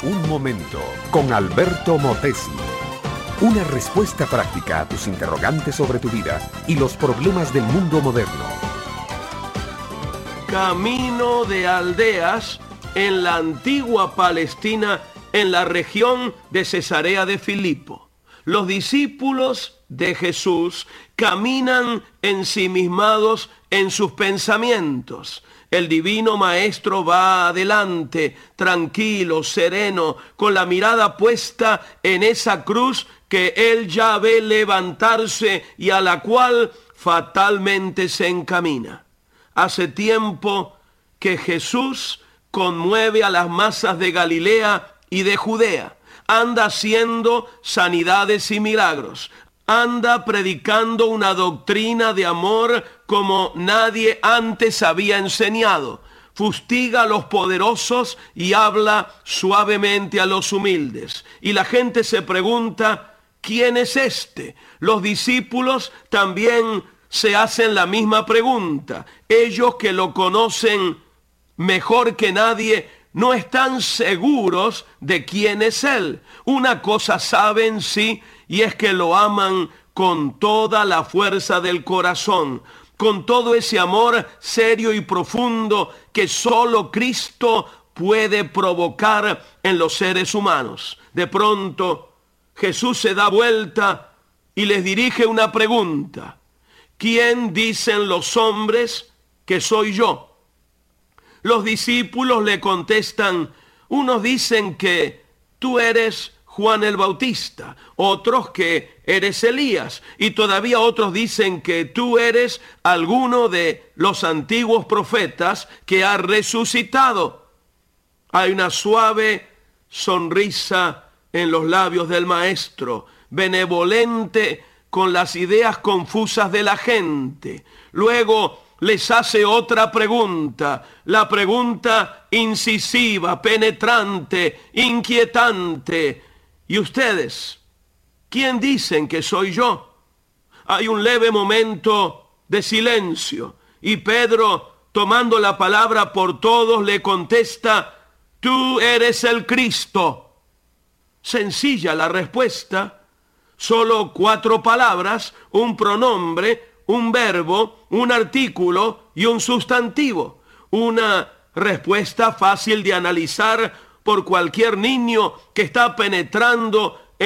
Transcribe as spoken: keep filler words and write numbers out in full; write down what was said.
Un momento con Alberto Motesi. Una respuesta práctica a tus interrogantes sobre tu vida y los problemas del mundo moderno. Camino de aldeas en la antigua Palestina, en la región de Cesarea de Filipo. Los discípulos de Jesús caminan ensimismados en sus pensamientos. El divino maestro va adelante, tranquilo, sereno, con la mirada puesta en esa cruz que él ya ve levantarse y a la cual fatalmente se encamina. Hace tiempo que Jesús conmueve a las masas de Galilea y de Judea. Anda haciendo sanidades y milagros. Anda predicando una doctrina de amor como nadie antes había enseñado. Fustiga a los poderosos y habla suavemente a los humildes. Y la gente se pregunta, ¿quién es este? Los discípulos también se hacen la misma pregunta. Ellos que lo conocen mejor que nadie, no están seguros de quién es él. Una cosa saben, sí, y es que lo aman con toda la fuerza del corazón, con todo ese amor serio y profundo que solo Cristo puede provocar en los seres humanos. De pronto, Jesús se da vuelta y les dirige una pregunta. ¿Quién dicen los hombres que soy yo? Los discípulos le contestan, unos dicen que tú eres Juan el Bautista, otros que eres Elías, y todavía otros dicen que tú eres alguno de los antiguos profetas que ha resucitado. Hay una suave sonrisa en los labios del maestro, benevolente con las ideas confusas de la gente. Luego les hace otra pregunta, la pregunta incisiva, penetrante, inquietante. ¿Y ustedes? ¿Quién dicen que soy yo? Hay un leve momento de silencio y Pedro, tomando la palabra por todos, le contesta, tú eres el Cristo. Sencilla la respuesta, solo cuatro palabras, un pronombre, un verbo, un artículo y un sustantivo. Una respuesta fácil de analizar por cualquier niño que está penetrando